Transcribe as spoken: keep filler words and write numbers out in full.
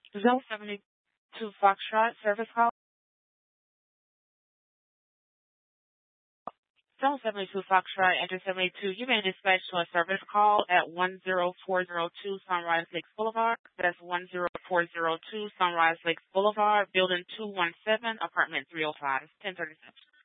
Zone seventy-two Foxtrot service call. Zone seventy-two Foxtrot, enter seventy-two. You may dispatch to a service call at one zero four zero two Sunrise Lakes Boulevard. That's one zero four zero two Sunrise Lakes Boulevard, Building two one seven, Apartment three oh five, ten thirty-seven.